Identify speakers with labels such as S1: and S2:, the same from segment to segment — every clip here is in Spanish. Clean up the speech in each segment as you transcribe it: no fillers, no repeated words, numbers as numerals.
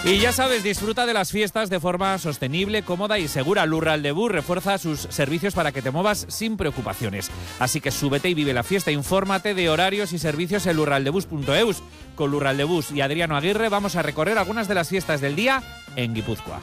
S1: Y ya sabes, disfruta de las fiestas de forma sostenible, cómoda y segura. Lurraldebus refuerza sus servicios para que te muevas sin preocupaciones. Así que súbete y vive la fiesta. Infórmate de horarios y servicios en lurraldebus.eus. Con Lurraldebus y Adriano Aguirre vamos a recorrer algunas de las fiestas del día en Guipúzcoa.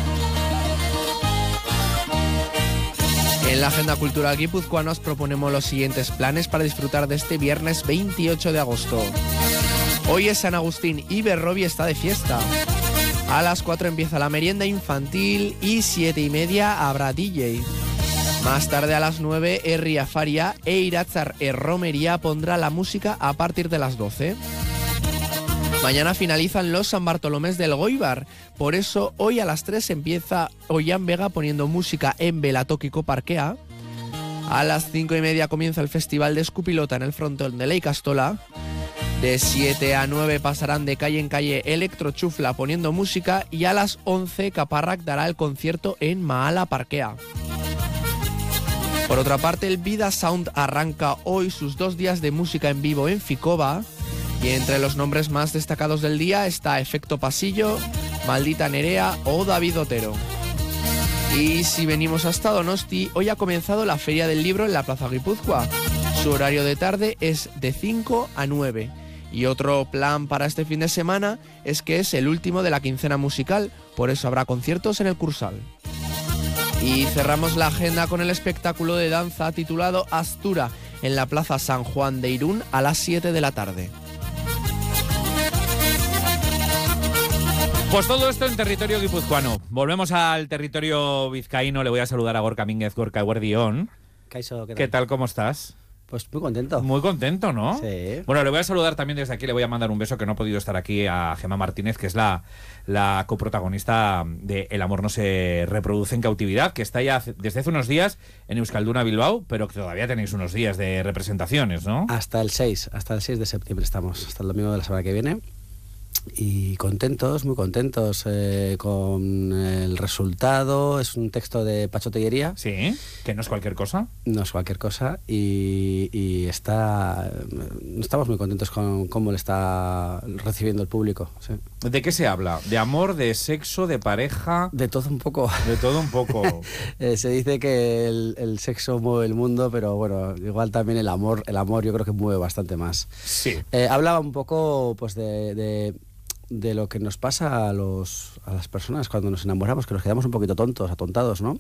S2: En la Agenda Cultural Guipuzcoana nos proponemos los siguientes planes para disfrutar de este viernes 28 de agosto. Hoy es San Agustín y Berrobi está de fiesta. A las 4 empieza la merienda infantil y 7:30 habrá DJ. Más tarde a las 9 Herri Afaria e Iratzar Erromería pondrá la música a partir de las 12. Mañana finalizan los San Bartolomés del Goibar. Por eso hoy a las 3 empieza Ollán Vega poniendo música en Belatóquico Parquea. A las 5:30 comienza el Festival de Escupilota en el frontón de la Icastola. De 7 a 9 pasarán de calle en calle Electrochufla poniendo música y a las 11 Caparrac dará el concierto en Mahala Parquea. Por otra parte, el Vida Sound arranca hoy sus 2 días de música en vivo en Ficova y entre los nombres más destacados del día está Efecto Pasillo, Maldita Nerea o David Otero. Y si venimos hasta Donosti, hoy ha comenzado la Feria del Libro en la Plaza Guipúzcoa. Su horario de tarde es de 5 a 9. Y otro plan para este fin de semana es que es el último de la quincena musical, por eso habrá conciertos en el Cursal. Y cerramos la agenda con el espectáculo de danza titulado Astura en la Plaza San Juan de Irún a las 7 de la tarde.
S1: Pues todo esto en territorio guipuzcoano. Volvemos al territorio vizcaíno. Le voy a saludar a Gorka Mínguez. Gorka, eguerdión.
S3: Kaixo,
S1: ¿Qué tal? ¿Cómo estás?
S3: Pues muy contento.
S1: Muy contento, ¿no?
S3: Sí.
S1: Bueno, le voy a saludar también desde aquí, le voy a mandar un beso, que no ha podido estar aquí, a Gemma Martínez, que es la coprotagonista de El amor no se reproduce en cautividad, que está ya desde hace unos días en Euskalduna Bilbao, pero que todavía tenéis unos días de representaciones, ¿no?
S3: Hasta el 6 de septiembre estamos, hasta el domingo de la semana que viene. Y contentos, muy contentos con el resultado. Es un texto de Pacho Tellería.
S1: Sí, que no es cualquier cosa.
S3: No es cualquier cosa y estamos muy contentos con cómo le está recibiendo el público. Sí.
S1: ¿De qué se habla? ¿De amor, de sexo, de pareja?
S3: De todo un poco.
S1: De todo un poco.
S3: Se dice que el sexo mueve el mundo, pero bueno, igual también el amor yo creo que mueve bastante más.
S1: Sí.
S3: Hablaba un poco pues de lo que nos pasa a las personas cuando nos enamoramos, que nos quedamos un poquito tontos, atontados, ¿no?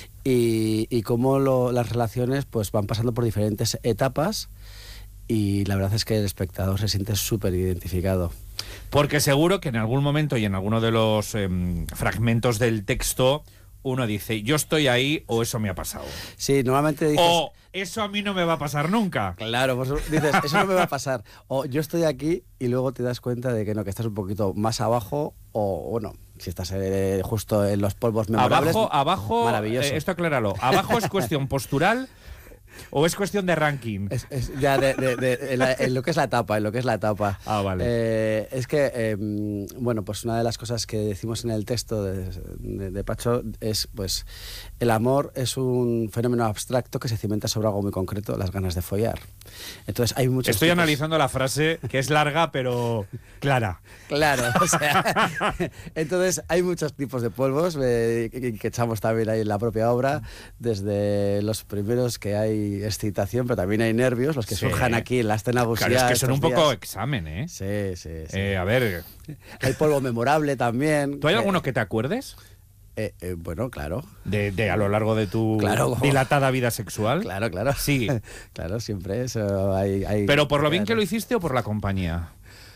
S3: Y cómo las relaciones pues van pasando por diferentes etapas y la verdad es que el espectador se siente súper identificado.
S1: Porque seguro que en algún momento y en alguno de los fragmentos del texto uno dice, yo estoy ahí o eso me ha pasado.
S3: Sí, normalmente dices...
S1: O eso a mí no me va a pasar nunca.
S3: Claro, pues dices, eso no me va a pasar. O yo estoy aquí y luego te das cuenta de que no, que estás un poquito más abajo o bueno, si estás justo en los polvos memorables.
S1: Abajo,
S3: maravilloso.
S1: Esto acláralo. ¿Abajo es cuestión postural o es cuestión de ranking?
S3: Es ya en lo que es la etapa,
S1: Ah, vale.
S3: Es que, bueno, pues una de las cosas que decimos en el texto de Pacho es, pues, el amor es un fenómeno abstracto que se cimenta sobre algo muy concreto, las ganas de follar. Entonces hay muchos
S1: Estoy analizando la frase, que es larga, pero clara.
S3: Claro, o sea, entonces hay muchos tipos de polvos que echamos también ahí en la propia obra, desde los primeros que hay excitación, pero también hay nervios, los que surjan aquí en la escena gusiá.
S1: Claro, es que son un poco examen, ¿eh?
S3: Sí.
S1: A ver...
S3: Hay polvo memorable también.
S1: ¿Tú hay alguno que te acuerdes?
S3: Bueno, claro.
S1: De a lo largo de tu dilatada vida sexual.
S3: Claro.
S1: Sí.
S3: Claro, siempre eso hay...
S1: ¿Pero por lo bien que lo hiciste o por la compañía?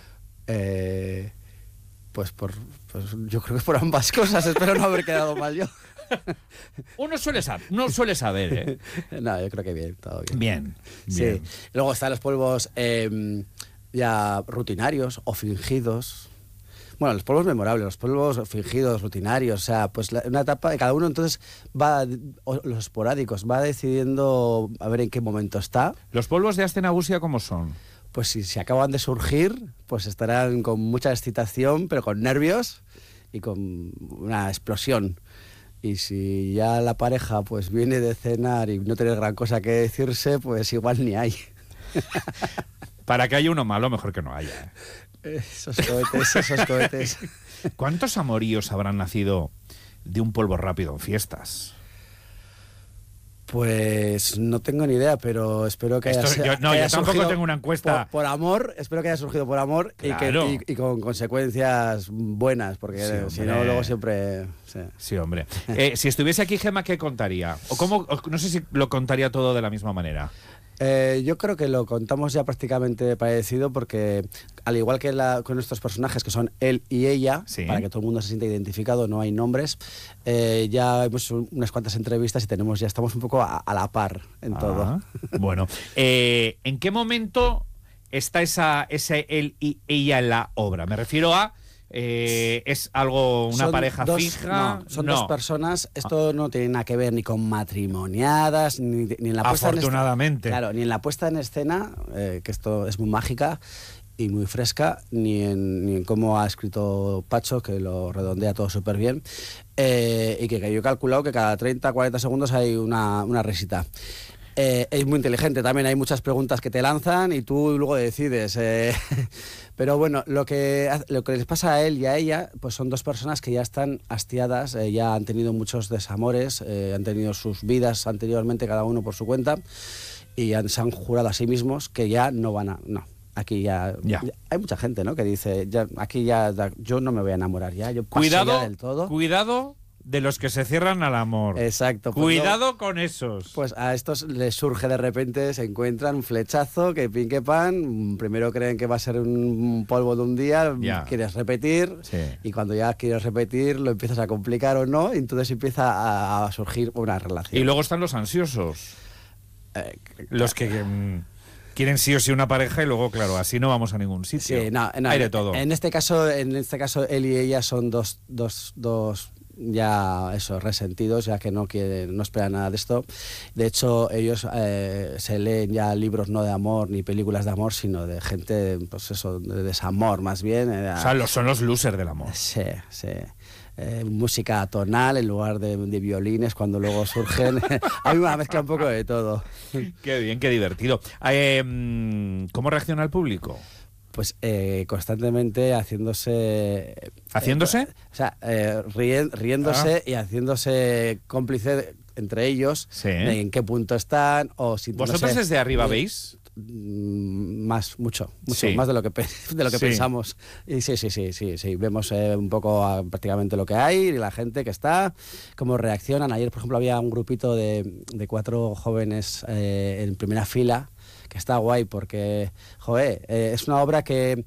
S3: Pues yo creo que por ambas cosas. Espero no haber quedado mal yo.
S1: Uno no suele saber, ¿eh?
S3: No, yo creo que bien, todo bien.
S1: Bien.
S3: Sí. Luego están los polvos ya rutinarios o fingidos. Bueno, los polvos memorables, los polvos fingidos, rutinarios, o sea, pues una etapa de cada uno, entonces los esporádicos, va decidiendo a ver en qué momento está.
S1: ¿Los polvos de Astenagusia cómo son?
S3: Pues si se acaban de surgir, pues estarán con mucha excitación, pero con nervios y con una explosión. Y si ya la pareja pues viene de cenar y no tiene gran cosa que decirse, pues igual ni hay.
S1: Para que haya uno malo, mejor que no haya.
S3: Esos cohetes.
S1: ¿Cuántos amoríos habrán nacido de un polvo rápido en fiestas?
S3: Pues no tengo ni idea, pero espero que
S1: yo tampoco tengo una encuesta.
S3: Por amor, espero que haya surgido por amor,
S1: claro.
S3: y con consecuencias buenas, porque si no, luego siempre...
S1: Sí, hombre. Si estuviese aquí Gemma, ¿qué contaría? No sé si lo contaría todo de la misma manera.
S3: Yo creo que lo contamos ya prácticamente parecido, porque al igual que con nuestros personajes, que son él y ella,
S1: sí,
S3: para que todo el mundo se sienta identificado, no hay nombres, ya hemos hecho unas cuantas entrevistas y ya estamos un poco a la par en todo.
S1: Bueno, ¿en qué momento está ese él y ella en la obra? Me refiero a... ¿es algo, una pareja fija?
S3: No, son dos personas. Esto no tiene nada que ver ni con matrimoniadas, ni en la puesta
S1: afortunadamente.
S3: Claro, ni en la puesta en escena, que esto es muy mágica y muy fresca, ni en cómo ha escrito Pacho, que lo redondea todo súper bien, y que yo he calculado que cada 30, 40 segundos hay una risita. Es muy inteligente también, hay muchas preguntas que te lanzan y tú luego decides. Pero bueno, lo que les pasa a él y a ella, pues son dos personas que ya están hastiadas, ya han tenido muchos desamores, han tenido sus vidas anteriormente, cada uno por su cuenta, y se han jurado a sí mismos que ya no van a... No. Aquí ya hay mucha gente, ¿no?, que dice, aquí yo no me voy a enamorar ya, yo paso ya del todo.
S1: Cuidado de los que se cierran al amor.
S3: Exacto. Pues
S1: cuidado con esos.
S3: Pues a estos les surge de repente, se encuentran un flechazo, que pin que pan, primero creen que va a ser un polvo de un día, quieres repetir, y cuando ya quieres repetir lo empiezas a complicar o no, y entonces empieza a surgir una relación.
S1: Y luego están los ansiosos. Los que... quieren sí o sí una pareja y luego, claro, así no vamos a ningún sitio.
S3: Sí, no,
S1: hay de todo.
S3: En este caso, él y ella son dos ya resentidos, ya que no esperan nada de esto. De hecho, ellos se leen ya libros no de amor ni películas de amor, sino de gente, pues eso, de desamor más bien.
S1: O sea, son los losers del amor.
S3: Sí. Música tonal en lugar de violines cuando luego surgen. Hay una mezcla un poco de todo.
S1: Qué bien, qué divertido. ¿Cómo reacciona el público?
S3: Pues constantemente haciéndose...
S1: ¿Haciéndose?
S3: Riéndose y haciéndose cómplice entre ellos, en qué punto están, o si...
S1: ¿Vosotros desde arriba veis?
S3: Mucho más de lo que pensamos. Y sí, vemos un poco prácticamente lo que hay, y la gente que está, cómo reaccionan. Ayer, por ejemplo, había un grupito de 4 jóvenes en primera fila, que está guay porque, es una obra que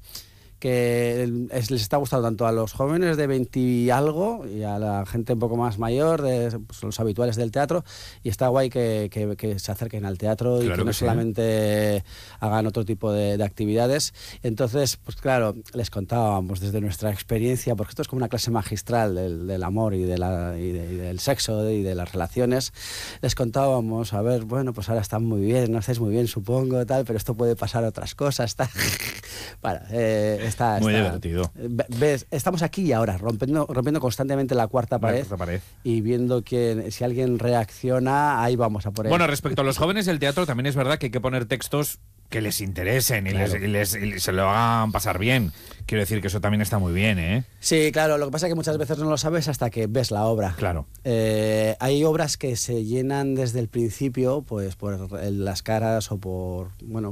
S3: les está gustando tanto a los jóvenes de 20 y algo y a la gente un poco más mayor, pues, los habituales del teatro, y está guay que se acerquen al teatro, claro, y que no solamente hagan otro tipo de actividades. Entonces, pues claro, les contábamos desde nuestra experiencia, porque esto es como una clase magistral del amor y del sexo y de las relaciones. Les contábamos, a ver, bueno, pues ahora están muy bien, no estáis muy bien, supongo, tal, pero esto puede pasar otras cosas, tal. Bueno, muy
S1: divertido.
S3: Estamos aquí y ahora, rompiendo constantemente la cuarta pared y viendo si alguien reacciona, ahí vamos a por él.
S1: Bueno, respecto a los jóvenes del teatro, también es verdad que hay que poner textos que les interesen, claro, y se lo hagan pasar bien. Quiero decir que eso también está muy bien, ¿eh?
S3: Sí, claro, lo que pasa es que muchas veces no lo sabes hasta que ves la obra.
S1: Claro.
S3: Hay obras que se llenan desde el principio, pues por las caras o por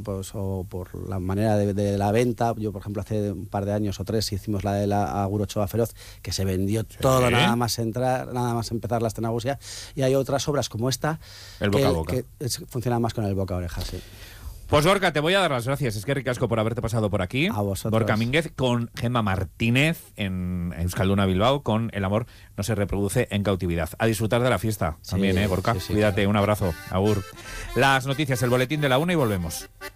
S3: la manera de la venta. Yo, por ejemplo, hace un par de años o 3 hicimos la de la Agur Ochoa Feroz, que se vendió todo nada más empezar la escenagogia, y hay otras obras como esta,
S1: el boca a boca,
S3: que funcionan más con el boca a oreja, sí.
S1: Pues Gorka, te voy a dar las gracias. Es que ricasco por haberte pasado por aquí.
S3: A vosotros.
S1: Gorka Mínguez con Gemma Martínez en Euskalduna Bilbao, con El amor no se reproduce en cautividad. A disfrutar de la fiesta también, Gorka.
S3: Sí,
S1: cuídate, un abrazo. Agur. Las noticias, el boletín de la 1 y volvemos.